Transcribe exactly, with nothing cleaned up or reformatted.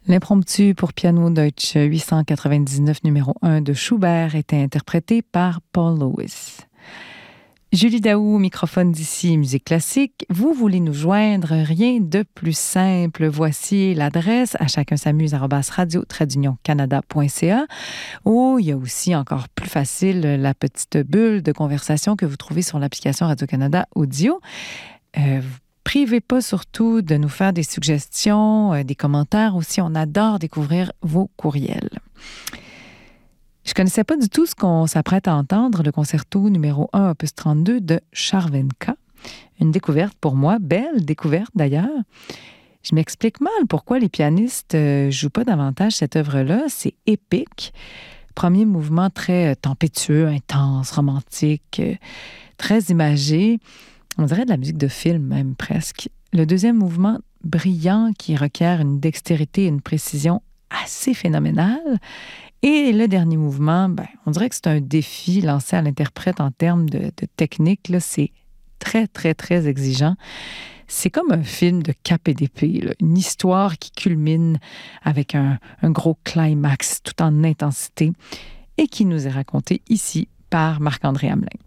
L'impromptu pour piano Deutsch huit cent quatre-vingt-dix-neuf numéro un de Schubert était interprété par Paul Lewis. Julie Daou, microphone d'ici, musique classique. Vous voulez nous joindre, rien de plus simple. Voici l'adresse à chacun s'amuse arobase radio trait canada point c a. Ou il y a aussi encore plus facile la petite bulle de conversation que vous trouvez sur l'application Radio-Canada Audio. Euh, vous Privez pas surtout de nous faire des suggestions, euh, des commentaires aussi. On adore découvrir vos courriels. Je connaissais pas du tout ce qu'on s'apprête à entendre, le concerto numéro un, opus trente-deux de Chervenka. Une découverte pour moi, belle découverte d'ailleurs. Je m'explique mal pourquoi les pianistes euh, jouent pas davantage cette œuvre-là. C'est épique. Premier mouvement très euh, tempétueux, intense, romantique, euh, très imagé. On dirait de la musique de film, même presque. Le deuxième mouvement, brillant, qui requiert une dextérité et une précision assez phénoménale. Et le dernier mouvement, ben, on dirait que c'est un défi lancé à l'interprète en termes de, de technique. Là, c'est très, très, très exigeant. C'est comme un film de cap et d'épée, là. Une histoire qui culmine avec un, un gros climax tout en intensité et qui nous est racontée ici par Marc-André Hamelin.